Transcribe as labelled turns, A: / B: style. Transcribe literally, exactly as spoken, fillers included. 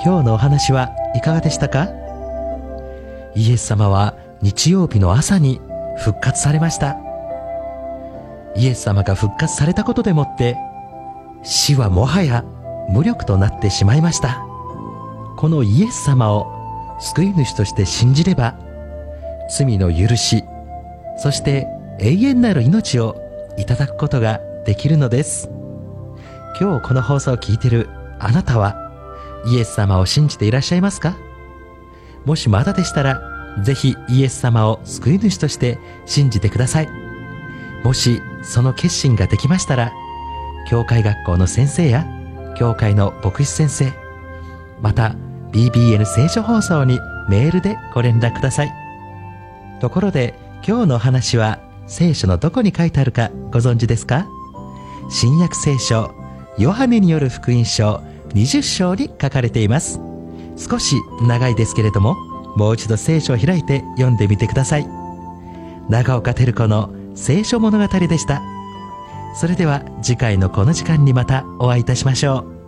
A: 今日のお話はいかがでしたか？イエス様は日曜日の朝に復活されました。イエス様が復活されたことでもって死はもはや無力となってしまいました。このイエス様を救い主として信じれば、罪の許し、そして永遠なる命をいただくことができるのです。今日この放送を聞いているあなたはイエス様を信じていらっしゃいますか？もしまだでしたら、ぜひイエス様を救い主として信じてください。もしその決心ができましたら、教会学校の先生や教会の牧師先生、また ビービーエヌ 聖書放送にメールでご連絡ください。ところで今日のお話は聖書のどこに書いてあるかご存知ですか？新約聖書ヨハネによる福音書にじゅっ章に書かれています。少し長いですけれども、もう一度聖書を開いて読んでみてください。長岡照子の聖書物語でした。それでは次回のこの時間にまたお会いいたしましょう。